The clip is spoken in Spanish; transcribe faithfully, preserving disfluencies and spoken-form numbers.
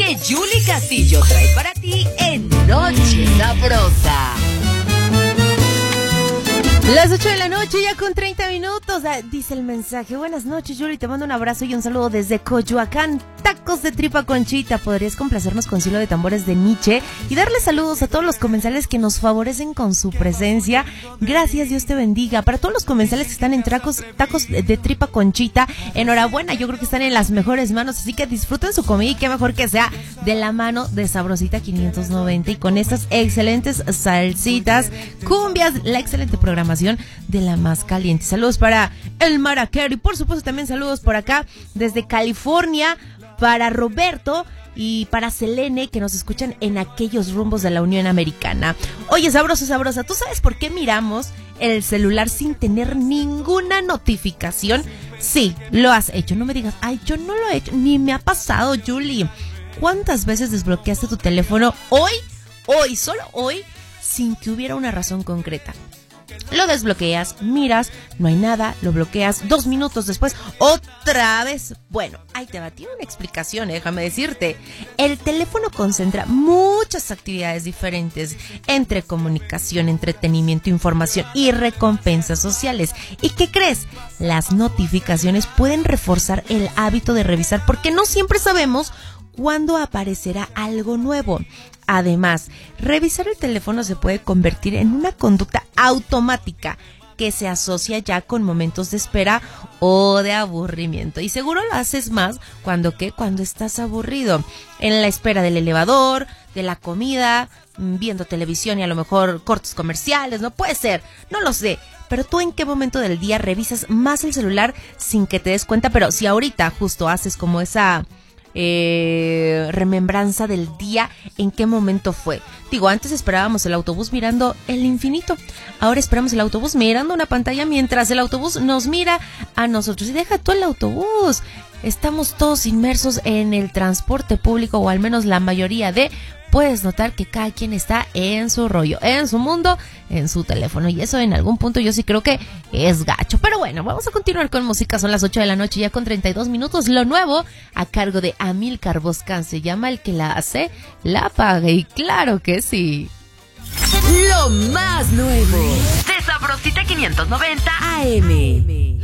que Julie Castillo trae para ti en Noche Sabrosa. Las ocho de la noche, ya con treinta minutos, ah, dice el mensaje. Buenas noches, Yuli, te mando un abrazo y un saludo desde Coyoacán. Tacos de tripa Conchita. ¿Podrías complacernos con Silo de Tambores de Nietzsche y darle saludos a todos los comensales que nos favorecen con su presencia? Gracias, Dios te bendiga. Para todos los comensales que están en tracos, tacos de, de tripa Conchita, enhorabuena, yo creo que están en las mejores manos, así que disfruten su comida y qué mejor que sea de la mano de Sabrosita quinientos noventa y con estas excelentes salsitas, cumbias, la excelente programación de la más caliente. Saludos para el Maraquero y por supuesto también saludos por acá desde California para Roberto y para Selene, que nos escuchan en aquellos rumbos de la Unión Americana. Oye, sabroso, sabrosa, ¿tú sabes por qué miramos el celular sin tener ninguna notificación? Sí, lo has hecho. No me digas, ay, yo no lo he hecho, ni me ha pasado, Julie. ¿Cuántas veces desbloqueaste tu teléfono hoy, hoy, solo hoy, sin que hubiera una razón concreta? Lo desbloqueas, miras, no hay nada, lo bloqueas, dos minutos después, otra vez. Bueno, ahí te va, tiene una explicación, déjame decirte. El teléfono concentra muchas actividades diferentes entre comunicación, entretenimiento, información y recompensas sociales. ¿Y qué crees? Las notificaciones pueden reforzar el hábito de revisar porque no siempre sabemos cuándo aparecerá algo nuevo. Además, revisar el teléfono se puede convertir en una conducta automática que se asocia ya con momentos de espera o de aburrimiento. Y seguro lo haces más cuando ¿qué? Cuando estás aburrido. En la espera del elevador, de la comida, viendo televisión y a lo mejor cortes comerciales, ¿no? Puede ser, no lo sé. Pero tú en qué momento del día revisas más el celular sin que te des cuenta. Pero si ahorita justo haces como esa Eh, remembranza del día, en qué momento fue. Digo, antes esperábamos el autobús mirando el infinito, ahora esperamos el autobús mirando una pantalla mientras el autobús nos mira a nosotros. Y deja tú el autobús, estamos todos inmersos en el transporte público, o al menos la mayoría de... Puedes notar que cada quien está en su rollo, en su mundo, en su teléfono. Y eso en algún punto yo sí creo que es gacho. Pero bueno, vamos a continuar con música. Son las ocho de la noche ya con treinta y dos minutos. Lo nuevo a cargo de Amílcar Boscán. Se llama El que la hace, la paga. Y claro que sí. Lo más nuevo de Sabrosita quinientos noventa A M.